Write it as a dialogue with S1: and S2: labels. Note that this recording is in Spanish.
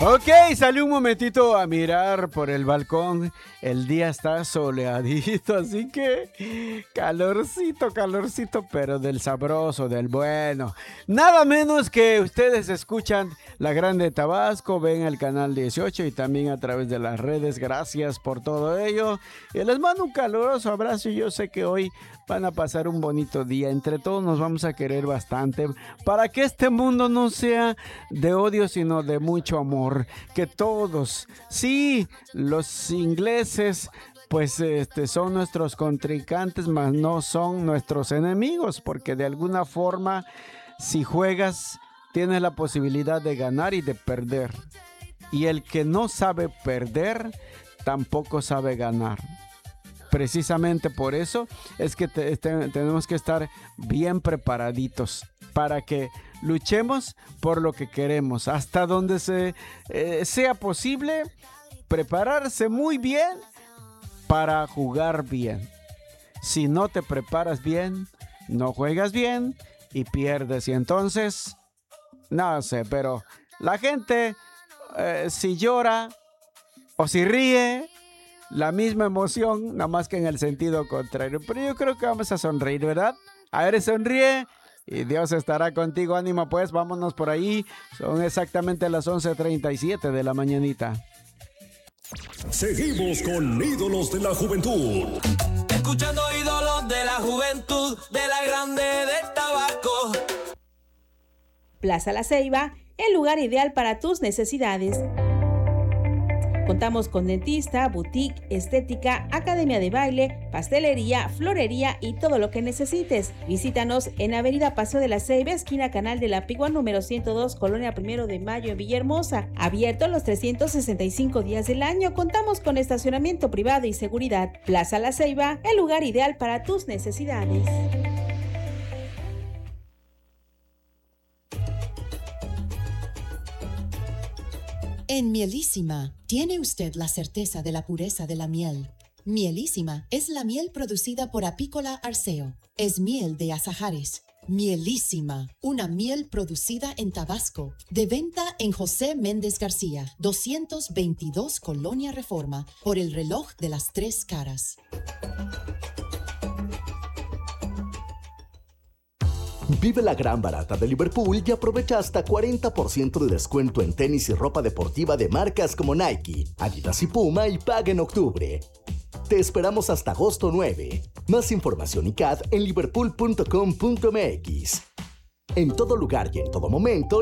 S1: Ok, salí un momentito a mirar por el balcón. El día está soleadito, así que calorcito, calorcito, pero del sabroso, del bueno. Nada menos que ustedes escuchan La Grande Tabasco, ven el canal 18 y también a través de las redes. Gracias por todo ello. Y les mando un caluroso abrazo y yo sé que hoy van a pasar un bonito día. Entre todos nos vamos a querer bastante para que este mundo no sea de odio, sino de mucho amor. Que todos, sí, los ingleses, pues son nuestros contrincantes, mas no son nuestros enemigos, porque de alguna forma, si juegas, tienes la posibilidad de ganar y de perder. Y el que no sabe perder, tampoco sabe ganar. Precisamente por eso es que tenemos que estar bien preparaditos para que luchemos por lo que queremos. Hasta donde sea posible, prepararse muy bien para jugar bien. Si no te preparas bien, no juegas bien y pierdes. Y entonces, no sé, pero la gente, si llora o si ríe, la misma emoción, nada más que en el sentido contrario. Pero yo creo que vamos a sonreír, ¿verdad? A ver, sonríe y Dios estará contigo. Ánimo, pues, vámonos por ahí. Son exactamente las 11:37 de la mañanita.
S2: Seguimos con Ídolos de la Juventud.
S3: Escuchando Ídolos de la Juventud, de la Grande de Tabasco.
S4: Plaza La Ceiba, el lugar ideal para tus necesidades. Contamos con dentista, boutique, estética, academia de baile, pastelería, florería y todo lo que necesites. Visítanos en Avenida Paseo de la Ceiba, esquina Canal de la Pigua, número 102, Colonia 1 de Mayo, en Villahermosa. Abierto los 365 días del año. Contamos con estacionamiento privado y seguridad. Plaza La Ceiba, el lugar ideal para tus necesidades.
S5: En Mielísima, tiene usted la certeza de la pureza de la miel. Mielísima es la miel producida por Apícola Arceo. Es miel de azahares. Mielísima, una miel producida en Tabasco. De venta en José Méndez García, 222 Colonia Reforma, por el reloj de las 3 caras.
S6: Vive la gran barata de Liverpool y aprovecha hasta 40% de descuento en tenis y ropa deportiva de marcas como Nike, Adidas y Puma y paga en octubre. Te esperamos hasta agosto 9. Más información y CAD en liverpool.com.mx. En todo lugar y en todo momento,